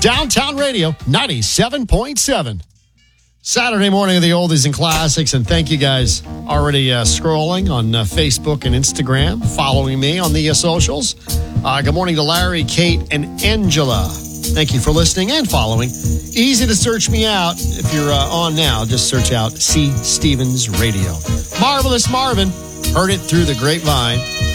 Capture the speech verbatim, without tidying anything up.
Downtown Radio ninety-seven point seven. Saturday morning of the oldies and classics, and thank you guys already uh, scrolling on uh, Facebook and Instagram, following me on the uh, socials. Uh, good morning to Larry, Kate, and Angela. Thank you for listening and following. Easy to search me out if you're uh, on now. Just search out C. Stevens Radio. Marvelous Marvin, heard it through the grapevine.